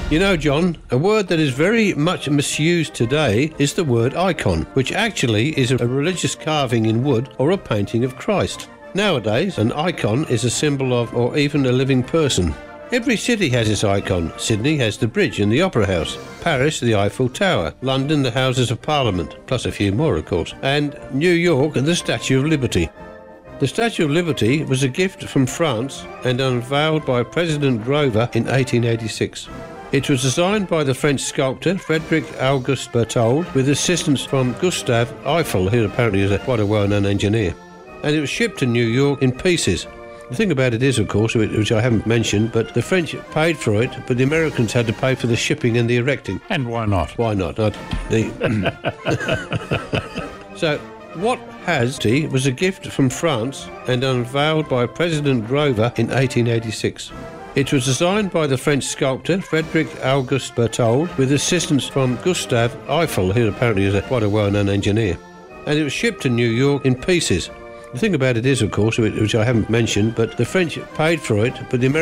You know, John, a word that is very much misused today is the word icon, which actually is a religious carving in wood or a painting of Christ. Nowadays, an icon is a symbol of, or even a living person. Every city has its icon. Sydney has the bridge and the Opera House. Paris, the Eiffel Tower. London, the Houses of Parliament, plus a few more, of course. And New York, the Statue of Liberty. The Statue of Liberty was a gift from France and unveiled by President Grover in 1886. It was designed by the French sculptor Frederic Auguste Berthold with assistance from Gustave Eiffel, who apparently is quite a well-known engineer. And it was shipped to New York in pieces. The thing about it is, of course, which I haven't mentioned, but the French paid for it, but the Americans had to pay for the shipping and the erecting. And why not? Why not? So, what has tea was a gift from France and unveiled by President Grover in 1886. It was designed by the French sculptor Frederic Auguste Berthold with assistance from Gustave Eiffel, who apparently is quite a well-known engineer. And it was shipped to New York in pieces. The thing about it is, of course, which I haven't mentioned, but the French paid for it, but the Americans